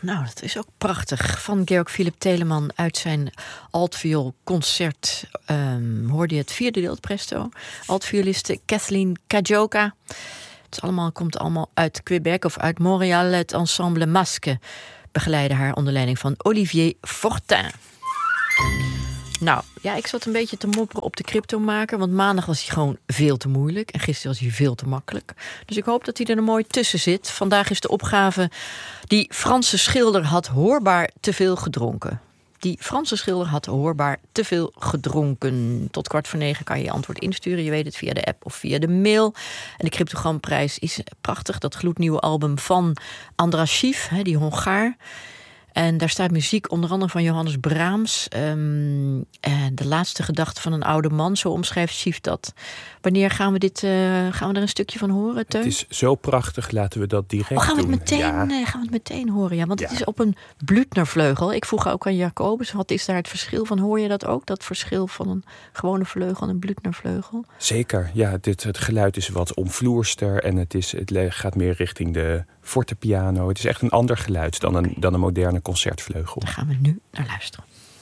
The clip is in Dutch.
Nou, dat is ook prachtig. Van Georg Philipp Telemann uit zijn altvioolconcert hoorde je het vierde deel, het presto. Altvioliste Kathleen Kajoka. Het komt allemaal uit Quebec of uit Montréal. Het ensemble Masque begeleidde haar onder leiding van Olivier Fortin. Nou, ja, ik zat een beetje te mopperen op de cryptomaker, want maandag was hij gewoon veel te moeilijk en gisteren was hij veel te makkelijk. Dus ik hoop dat hij er een mooi tussen zit. Vandaag is de opgave: die Franse schilder had hoorbaar te veel gedronken. Die Franse schilder had hoorbaar te veel gedronken. Tot 8:45 kan je je antwoord insturen. Je weet het via de app of via de mail. En de Cryptogramprijs is prachtig. Dat gloednieuwe album van Andras Schief, die Hongaar. En daar staat muziek onder andere van Johannes Brahms. De laatste gedachte van een oude man, zo omschrijft Schief dat. Wanneer gaan we er een stukje van horen, Teun? Het is zo prachtig, laten we dat direct gaan we doen. Gaan we het meteen horen, ja. Want het is op een Blüthner-vleugel. Ik vroeg ook aan Jacobus, wat is daar het verschil van? Hoor je dat ook, dat verschil van een gewone vleugel en een Blüthner-vleugel? Zeker, ja. Het geluid is wat omvloerster en het gaat meer richting de fortepiano. Het is echt een ander geluid dan een moderne concertvleugel. Daar gaan we nu naar luisteren.